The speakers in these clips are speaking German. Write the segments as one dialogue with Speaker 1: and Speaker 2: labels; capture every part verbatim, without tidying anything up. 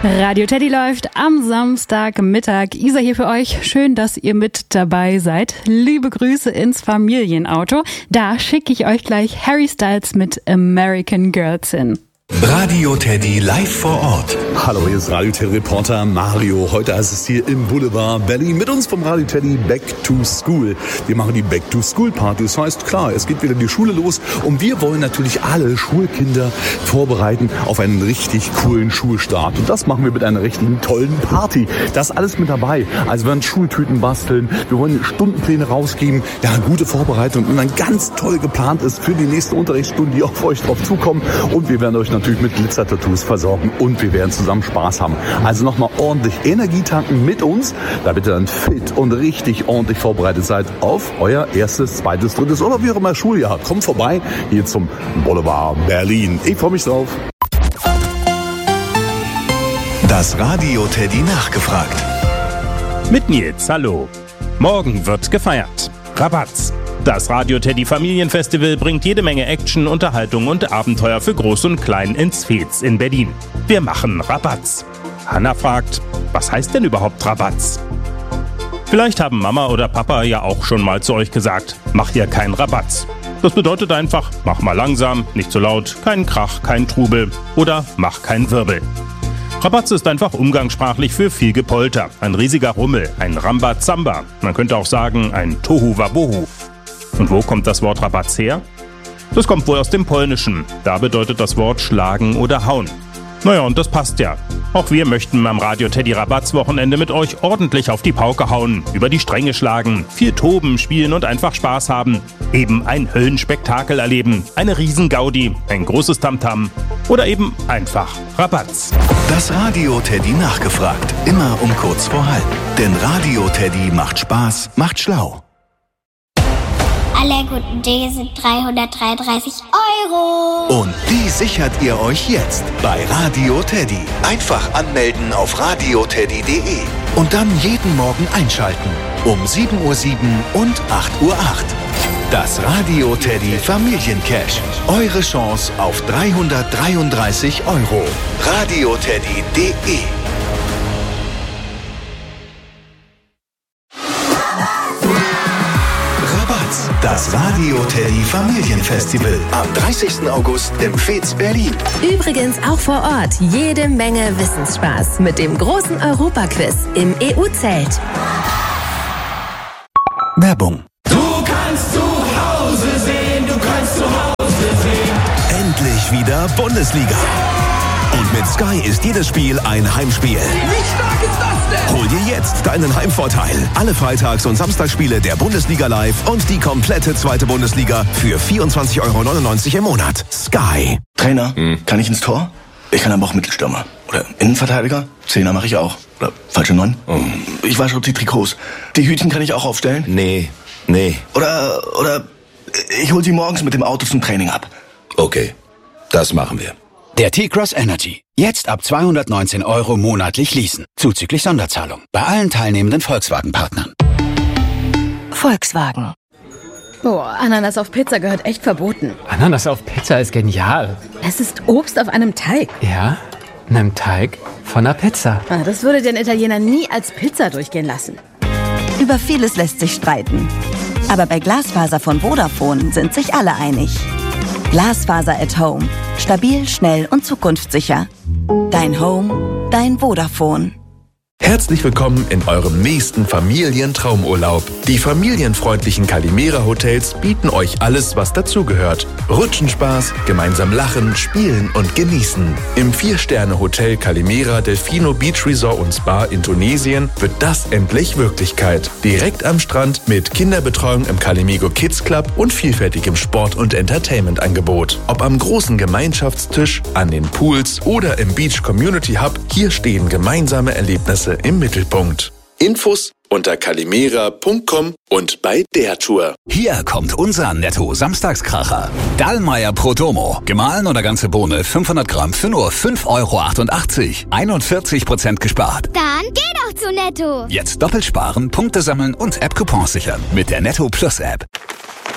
Speaker 1: Radio Teddy läuft am Samstagmittag. Isa hier für euch. Schön, dass ihr mit dabei seid. Liebe Grüße ins Familienauto. Da schicke ich euch gleich Harry Styles mit American Girls hin.
Speaker 2: Radio Teddy live vor Ort.
Speaker 3: Hallo, hier ist Radio Teddy Reporter Mario. Heute ist es hier im Boulevard Berlin mit uns vom Radio Teddy Back to School. Wir machen die Back to School Party. Das heißt, klar, es geht wieder die Schule los und wir wollen natürlich alle Schulkinder vorbereiten auf einen richtig coolen Schulstart. Und das machen wir mit einer richtigen tollen Party. Das ist alles mit dabei. Also wir werden Schultüten basteln, wir wollen Stundenpläne rausgeben. Ja, gute Vorbereitung und dann ganz toll geplant ist für die nächste Unterrichtsstunde, die auf euch drauf zukommen. Und wir werden euch natürlich mit Glitzer-Tattoos versorgen und wir werden zusammen Spaß haben. Also nochmal ordentlich Energie tanken mit uns, damit ihr dann fit und richtig ordentlich vorbereitet seid auf euer erstes, zweites, drittes oder wie auch immer Schuljahr. Kommt vorbei hier zum Boulevard Berlin. Ich freue mich drauf.
Speaker 2: Das Radio Teddy nachgefragt.
Speaker 4: Mit Nils, hallo. Morgen wird gefeiert. Rabatz. Das Radio Teddy Familienfestival bringt jede Menge Action, Unterhaltung und Abenteuer für Groß und Klein ins Veets in Berlin. Wir machen Rabatz. Hanna fragt, was heißt denn überhaupt Rabatz? Vielleicht haben Mama oder Papa ja auch schon mal zu euch gesagt, mach hier keinen Rabatz. Das bedeutet einfach, mach mal langsam, nicht zu laut, kein Krach, kein Trubel oder mach keinen Wirbel. Rabatz ist einfach umgangssprachlich für viel Gepolter, ein riesiger Rummel, ein Rambazamba. Man könnte auch sagen, ein Tohuwabohu. Und wo kommt das Wort Rabatz her? Das kommt wohl aus dem Polnischen. Da bedeutet das Wort schlagen oder hauen. Naja, und das passt ja. Auch wir möchten am Radio Teddy Rabatz-Wochenende mit euch ordentlich auf die Pauke hauen, über die Stränge schlagen, viel toben, spielen und einfach Spaß haben. Eben ein Höllenspektakel erleben, eine Riesengaudi, ein großes Tamtam oder eben einfach Rabatz.
Speaker 2: Das Radio Teddy nachgefragt. Immer um kurz vor halb. Denn Radio Teddy macht Spaß, macht schlau.
Speaker 5: Alle guten Dinge sind dreihundertdreiunddreißig Euro.
Speaker 2: Und die sichert ihr euch jetzt bei Radio Teddy. Einfach anmelden auf radio teddy punkt de und dann jeden Morgen einschalten. Um sieben Uhr sieben und acht Uhr acht. Das Radio Teddy Familiencash. Eure Chance auf dreihundertdreiunddreißig Euro. radio teddy punkt de. Das Radio Teddy Familienfestival am dreißigsten August im Veets Berlin.
Speaker 6: Übrigens auch vor Ort jede Menge Wissensspaß mit dem großen Europaquiz im E U-Zelt.
Speaker 2: Werbung.
Speaker 7: Du kannst zu Hause sehen, du kannst zu Hause sehen.
Speaker 2: Endlich wieder Bundesliga. Und mit Sky ist jedes Spiel ein Heimspiel.
Speaker 7: Wie stark ist das denn?
Speaker 2: Hol dir jetzt deinen Heimvorteil. Alle Freitags- und Samstagsspiele der Bundesliga live und die komplette zweite Bundesliga für vierundzwanzig Euro neunundneunzig im Monat. Sky.
Speaker 8: Trainer, hm. kann ich ins Tor? Ich kann aber auch Mittelstürmer. Oder Innenverteidiger? Zehner mache ich auch. Oder falsche Neun? Oh. Ich wasche die Trikots. Die Hütchen kann ich auch aufstellen?
Speaker 9: Nee, nee.
Speaker 8: Oder, oder ich hol sie morgens mit dem Auto zum Training ab.
Speaker 9: Okay, das machen wir.
Speaker 10: Der T-Cross Energy. Jetzt ab zweihundertneunzehn Euro monatlich leasen. Zuzüglich Sonderzahlung. Bei allen teilnehmenden Volkswagen-Partnern.
Speaker 6: Volkswagen.
Speaker 11: Boah, Ananas auf Pizza gehört echt verboten.
Speaker 12: Ananas auf Pizza ist genial.
Speaker 11: Es ist Obst auf einem Teig.
Speaker 12: Ja, einem Teig von einer Pizza.
Speaker 11: Ah, das würde den Italiener nie als Pizza durchgehen lassen.
Speaker 13: Über vieles lässt sich streiten. Aber bei Glasfaser von Vodafone sind sich alle einig. Glasfaser at Home. Stabil, schnell und zukunftssicher. Dein Home, dein Vodafone.
Speaker 2: Herzlich willkommen in eurem nächsten Familientraumurlaub. Die familienfreundlichen Calimera Hotels bieten euch alles, was dazugehört. Rutschenspaß, gemeinsam lachen, spielen und genießen. Im Vier-Sterne-Hotel Calimera Delfino Beach Resort und Spa in Tunesien wird das endlich Wirklichkeit. Direkt am Strand mit Kinderbetreuung im Calimigo Kids Club und vielfältigem Sport- und Entertainment-Angebot. Ob am großen Gemeinschaftstisch, an den Pools oder im Beach Community Hub, hier stehen gemeinsame Erlebnisse im Mittelpunkt. Infos unter calimera punkt com und bei der Tour.
Speaker 10: Hier kommt unser Netto-Samstagskracher. Dallmayr Prodomo. Gemahlen oder ganze Bohne fünfhundert Gramm für nur fünf Euro achtundachtzig. einundvierzig Prozent gespart.
Speaker 5: Dann geh doch zu Netto.
Speaker 10: Jetzt doppelt sparen, Punkte sammeln und App-Coupons sichern mit der Netto Plus App.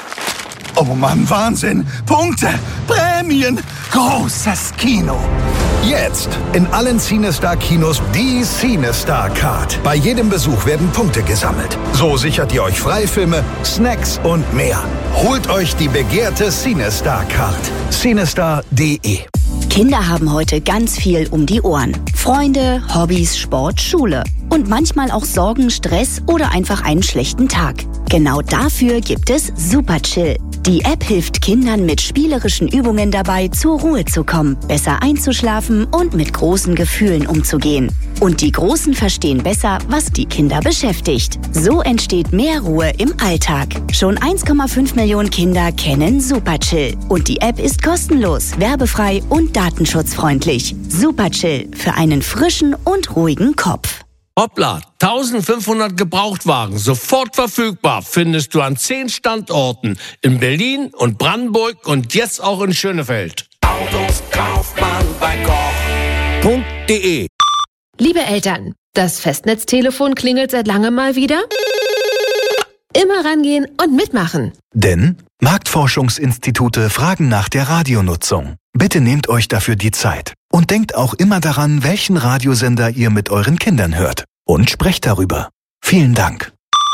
Speaker 14: Oh Mann, Wahnsinn! Punkte! Prämien! Großes Kino! Jetzt in allen CineStar-Kinos die CineStar-Card. Bei jedem Besuch werden Punkte gesammelt. So sichert ihr euch Freifilme, Snacks und mehr. Holt euch die begehrte CineStar-Card. cinestar punkt de.
Speaker 15: Kinder haben heute ganz viel um die Ohren. Freunde, Hobbys, Sport, Schule. Und manchmal auch Sorgen, Stress oder einfach einen schlechten Tag. Genau dafür gibt es Super Chill. Die App hilft Kindern mit spielerischen Übungen dabei, zur Ruhe zu kommen, besser einzuschlafen und mit großen Gefühlen umzugehen. Und die Großen verstehen besser, was die Kinder beschäftigt. So entsteht mehr Ruhe im Alltag. Schon eins Komma fünf Millionen Kinder kennen Super Chill. Und die App ist kostenlos, werbefrei und datenschutzfreundlich. Super Chill für einen frischen und ruhigen Kopf.
Speaker 16: Hoppla, eintausendfünfhundert Gebrauchtwagen, sofort verfügbar, findest du an zehn Standorten in Berlin und Brandenburg und jetzt auch in Schönefeld.
Speaker 7: Autos kauft man bei Koch punkt de.
Speaker 17: Liebe Eltern, das Festnetztelefon klingelt seit langem mal wieder. Immer rangehen und mitmachen.
Speaker 18: Denn Marktforschungsinstitute fragen nach der Radionutzung. Bitte nehmt euch dafür die Zeit. Und denkt auch immer daran, welchen Radiosender ihr mit euren Kindern hört. Und sprecht darüber. Vielen Dank.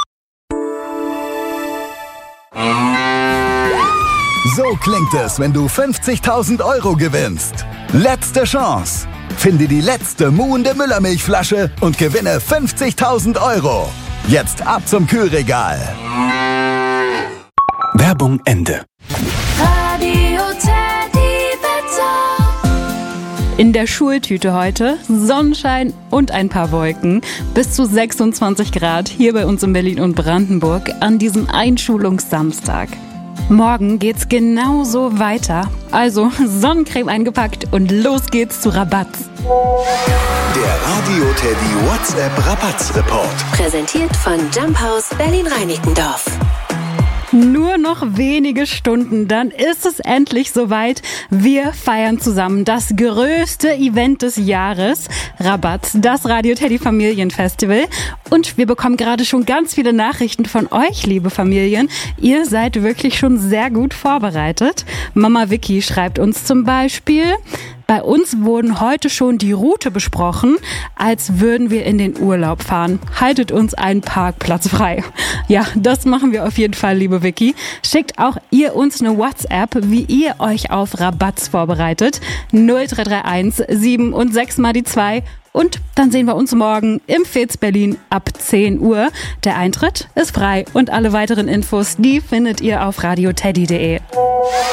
Speaker 14: So klingt es, wenn du fünfzigtausend Euro gewinnst. Letzte Chance. Finde die letzte muhende Müllermilchflasche und gewinne fünfzigtausend Euro. Jetzt ab zum Kühlregal.
Speaker 18: Werbung Ende.
Speaker 6: Radio Teddy Wetter.
Speaker 1: In der Schultüte heute Sonnenschein und ein paar Wolken. Bis zu sechsundzwanzig Grad hier bei uns in Berlin und Brandenburg an diesem Einschulungssamstag. Morgen geht's genauso weiter. Also Sonnencreme eingepackt und los geht's zu Rabatz.
Speaker 2: Der Radio Teddy WhatsApp Rabatz-Report.
Speaker 6: Präsentiert von Jump House Berlin-Reinickendorf.
Speaker 1: Nur noch wenige Stunden, dann ist es endlich soweit. Wir feiern zusammen das größte Event des Jahres, Rabatz, das Radio Teddy Familienfestival. Und wir bekommen gerade schon ganz viele Nachrichten von euch, liebe Familien. Ihr seid wirklich schon sehr gut vorbereitet. Mama Vicky schreibt uns zum Beispiel: Bei uns wurden heute schon die Route besprochen, als würden wir in den Urlaub fahren. Haltet uns einen Parkplatz frei. Ja, das machen wir auf jeden Fall, liebe Vicky. Schickt auch ihr uns eine WhatsApp, wie ihr euch auf Rabatz vorbereitet. null drei drei eins sieben und sechs mal die zwei. Und dann sehen wir uns morgen im Fez Berlin ab zehn Uhr. Der Eintritt ist frei und alle weiteren Infos, die findet ihr auf radio teddy punkt de.